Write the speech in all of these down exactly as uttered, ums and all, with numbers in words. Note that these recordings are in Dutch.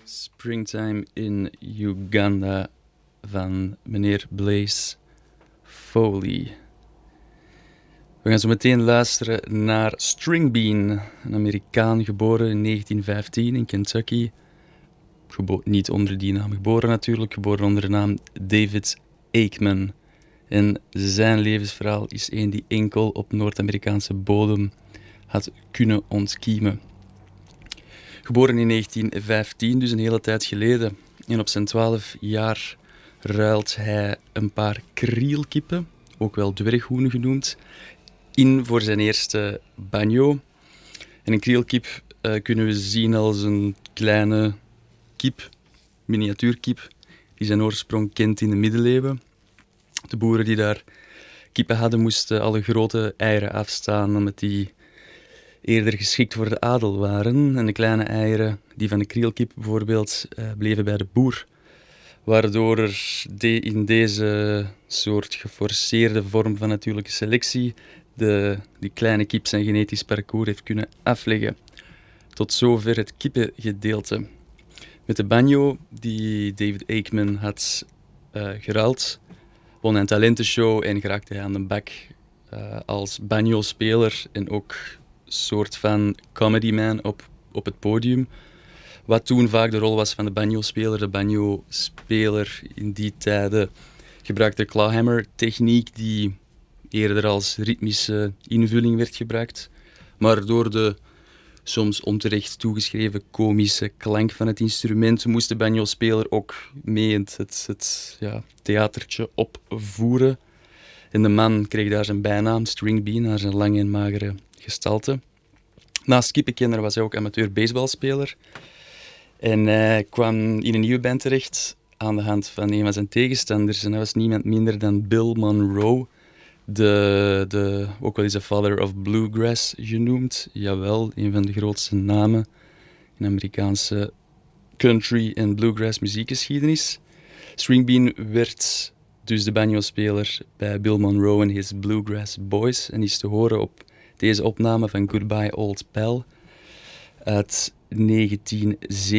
Springtime in Uganda van meneer Blaze Foley. We gaan zo meteen luisteren naar String Bean, een Amerikaan geboren in negentien vijftien in Kentucky. Gebo- niet onder die naam geboren natuurlijk, geboren onder de naam David Aikman. En zijn levensverhaal is een die enkel op Noord-Amerikaanse bodem had kunnen ontkiemen. Geboren in negentien vijftien, dus een hele tijd geleden. En op zijn twaalf jaar ruilt hij een paar krielkippen, ook wel dwerghoenen genoemd, in voor zijn eerste banjo. En een krielkip uh, kunnen we zien als een kleine kip, miniatuurkip, die zijn oorsprong kent in de middeleeuwen. De boeren die daar kippen hadden, moesten alle grote eieren afstaan, omdat die eerder geschikt voor de adel waren. En de kleine eieren, die van de krielkip bijvoorbeeld, uh, bleven bij de boer. Waardoor er de, in deze soort geforceerde vorm van natuurlijke selectie de, die kleine kip zijn genetisch parcours heeft kunnen afleggen. Tot zover het kippengedeelte. Met de banjo die David Aikman had uh, geruild, won hij een talentenshow en geraakte hij aan de bak uh, als banjo-speler en ook soort van comedyman op, op het podium. Wat toen vaak de rol was van de banjo-speler. De banjo-speler in die tijden gebruikte de clawhammer-techniek die eerder als ritmische invulling werd gebruikt. Maar door de soms onterecht toegeschreven komische klank van het instrument moest de banjo-speler ook mee het, het, het ja, theatertje opvoeren. En de man kreeg daar zijn bijnaam, String Bean, naar zijn lange en magere gestalte. Naast kippenkenner was hij ook amateur baseballspeler. En hij kwam in een nieuwe band terecht aan de hand van een van zijn tegenstanders. En dat was niemand minder dan Bill Monroe, de, de, ook wel eens de father of bluegrass genoemd. Jawel, een van de grootste namen in Amerikaanse country- en bluegrass muziekgeschiedenis. String Bean werd dus de banjo-speler bij Bill Monroe en his Bluegrass Boys en is te horen op deze opname van Goodbye Old Pal uit negentien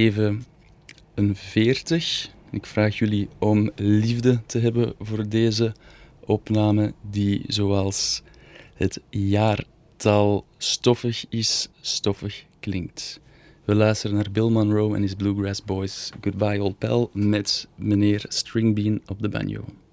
zevenenveertig. Ik vraag jullie om liefde te hebben voor deze opname die, zoals het jaartal stoffig is, stoffig klinkt. We luisteren naar Bill Monroe en his Bluegrass Boys Goodbye Old Pal met meneer String Bean op de banjo.